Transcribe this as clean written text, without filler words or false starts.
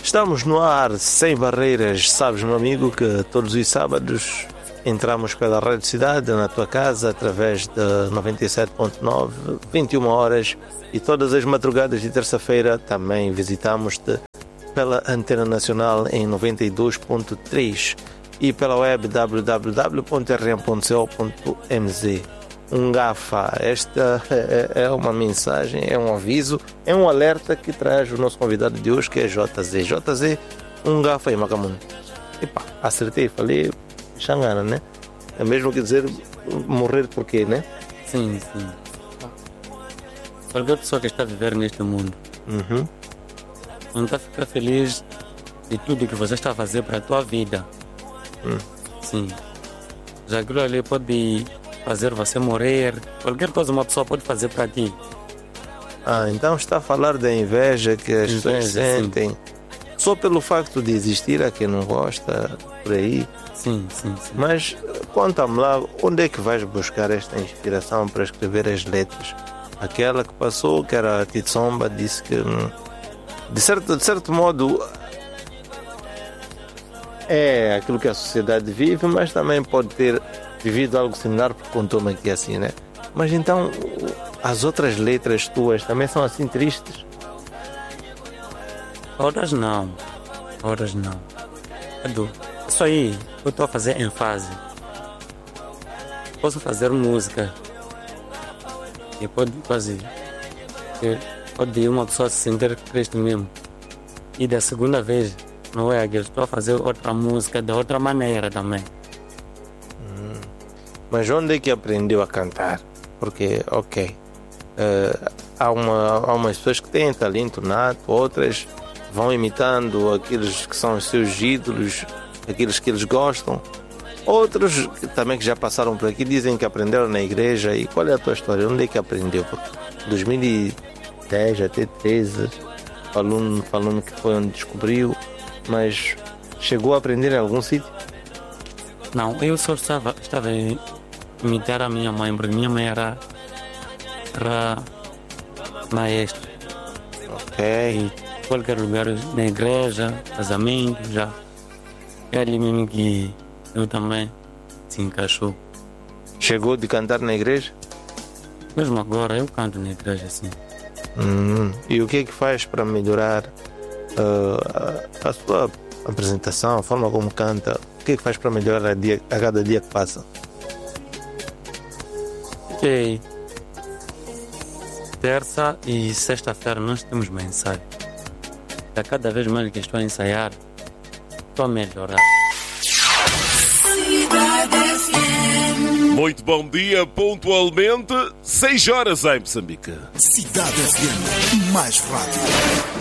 Estamos no ar, sem barreiras. Sabes, meu amigo, que todos os sábados entramos pela Rádio Cidade na tua casa através de 97.9, 21 horas, e todas as madrugadas de terça-feira também visitamos-te pela Antena Nacional em 92.3 e pela web www.rm.co.mz. Ngafa, esta é uma mensagem, é um aviso, é um alerta que traz o nosso convidado de hoje, que é JZ. JZ, Ngafa e Macamundo. Epá, acertei, falei Xangana, né? É mesmo que dizer morrer por quê, né? Sim. Qualquer pessoa que está a viver neste mundo não está a ficar feliz de tudo que você está a fazer para a tua vida. Sim. Já aquilo ali pode fazer você morrer. Qualquer coisa uma pessoa pode fazer para ti. Então está a falar da inveja que as pessoas sentem só pelo facto de existir, a quem não gosta, por aí. Sim. Mas conta-me lá, onde é que vais buscar esta inspiração para escrever as letras? Aquela que passou, que era a Titsomba, disse que de certo modo é aquilo que a sociedade vive, mas também pode ter vivido algo similar, porque contou-me aqui assim, né? Mas então as outras letras tuas também são assim tristes? Outras não. Isso aí eu estou a fazer ênfase. Posso fazer música e pode uma pessoa se sentir triste mesmo. E da segunda vez, não é que eu estou a fazer outra música de outra maneira também. Mas onde é que aprendeu a cantar? Porque, há umas pessoas que têm talento nato, outras vão imitando aqueles que são os seus ídolos, aqueles que eles gostam. Outros também que já passaram por aqui dizem que aprenderam na igreja. E qual é a tua história? Onde é que aprendeu? 2010 até 13, falando que foi onde descobriu, mas chegou a aprender em algum sítio? Não, eu só estava a imitar a minha mãe, porque minha mãe era maestra. Ok. E qualquer lugar, na igreja, casamento, já. É ali mesmo que eu também se encaixou. Chegou de cantar na igreja? Mesmo agora eu canto na igreja, sim. E o que é que faz para melhorar a sua apresentação, a forma como canta? O que é que faz para melhorar a cada dia que passa? Ok. Terça e sexta-feira nós temos um ensaio. A cada vez mais que estou a ensaiar, estou a melhorar. Muito bom dia, pontualmente 6 horas em Moçambique. Cidade FM, mais rádio.